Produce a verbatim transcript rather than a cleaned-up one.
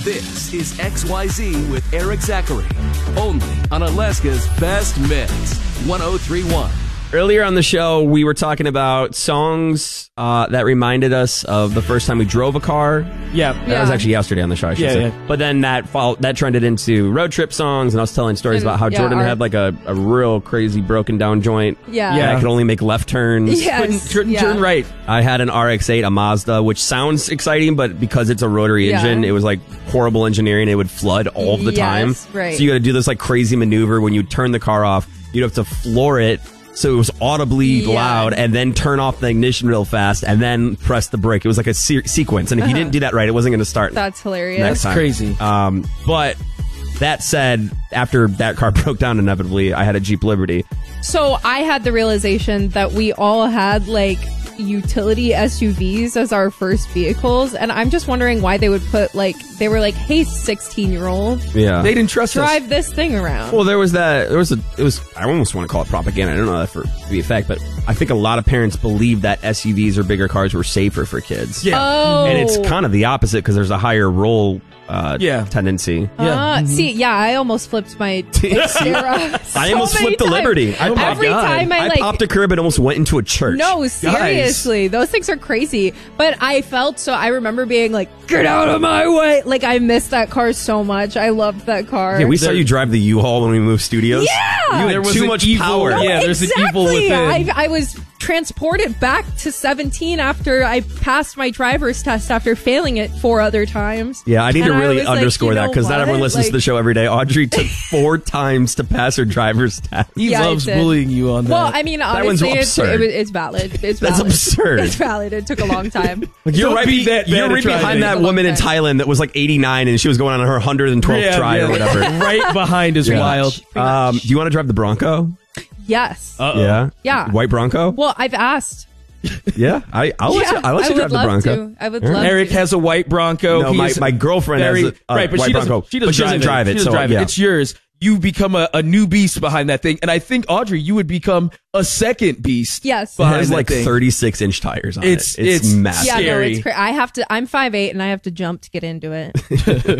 This is X Y Z with Eric Zachary, only on Alaska's Best Mix, one oh three point one. Earlier on the show, we were talking about songs uh, that reminded us of the first time we drove a car. Yeah. That yeah. was actually yesterday on the show, I should yeah, say. Yeah. But then that fall, that trended into road trip songs, and I was telling stories And, about how yeah, Jordan our- had like a, a real crazy broken down joint. Yeah. And I could only make left turns. Yes. Couldn't turn, yeah. turn right. I had an R X eight, a Mazda, which sounds exciting, but because it's a rotary Yeah. engine, it was like horrible engineering. It would flood all the Yes, time. right. So you got to do this like crazy maneuver when you turn the car off. You'd have to floor it so it was audibly Yeah. loud, and then turn off the ignition real fast, and then press the brake. It was like a se- sequence, and if you didn't do that right, it wasn't going to start. That's hilarious. next That's time. crazy. Um, but that said, after that car broke down inevitably, I had a Jeep Liberty. So I had the realization that we all had like utility S U Vs as our first vehicles, and I'm just wondering why they would put like they were like, "Hey, sixteen year old, Yeah, They didn't trust us. drive this thing around." Well, there was that. There was a. It was. I almost want to call it propaganda. I don't know that for to be a fact, but I think a lot of parents believe that S U Vs or bigger cars were safer for kids. Yeah. Oh, and it's kind of the opposite because there's a higher roll uh, Yeah. tendency. Yeah. Uh, See, yeah, I almost flipped my Xterra so I almost many flipped the times. Liberty. I, Oh my Every God. time I, I like popped a curb and almost went into a church. No, seriously. Those things are crazy. But I felt so I remember being like, get out of my way. Like I missed that car so much. I loved that car. Yeah, we saw There- you drive the U-Haul when we moved studios. Yeah! you had There was too an much evil- power. yeah. there's an evil exactly. within. I, I was transported back to seventeen after I passed my driver's test after failing it four other times. Yeah, I need And to really was like, underscore you that know because not what? everyone listens to Like- the show every day. Audrey took four times to pass her driver's test. He Yeah, I loves did. bullying you on that. Well, I mean, That one's honestly, it's, absurd. it, was- it's valid. It's That's valid. absurd. It's valid. It took a long time. Like, you're Don't right, be be- that bad you're at right driving. behind that It's a long woman in time. Thailand that was like eighty-nine and she was going on her one hundred twelfth yeah, try yeah. or whatever. Right behind is Yeah. wild. Pretty Um, much. do you want to drive the Bronco? Yes. Uh-oh. Yeah. Yeah. White Bronco? Well, I've asked. Yeah. I, I'll let you, I'll let you I drive would the love Bronco. to. I would All right. love Eric to. has a white Bronco. No, my, He's my girlfriend very, has a, a right, but white she doesn't. Bronco. She doesn't, but she doesn't drive it. She doesn't so, drive yeah. it. It's yours. You become a, a new beast behind that thing, and I think Audrey, you would become a second beast. Yes. It behind has that like thing. thirty-six inch tires on It's- it. It's, it's- massive. Yeah, no, Scary. it's crazy. I have to. I'm five eight, and I have to jump to get into it.